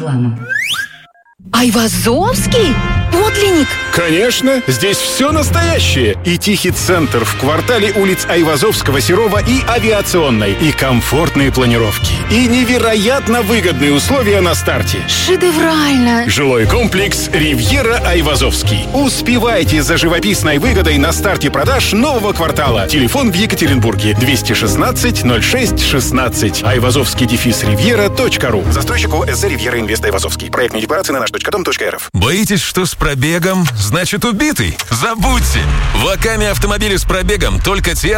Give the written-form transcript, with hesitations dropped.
реклама. Айвазовский? Подлинник? Конечно, здесь все настоящее. И тихий центр в квартале улиц Айвазовского, Серова и Авиационной. И комфортные планировки. И невероятно выгодные условия на старте. Шедеврально! Жилой комплекс «Ривьера Айвазовский». Успевайте за живописной выгодой на старте продаж нового квартала. Телефон в Екатеринбурге 216-06-16. Айвазовский-ривьера.ру. Застройщик ОСЗ «Ривьера Инвест Айвазовский». Проектные декларации на наш.дом.рф. Боитесь, что с пробегом, значит убитый? Забудьте! В Акаме автомобили с пробегом только те,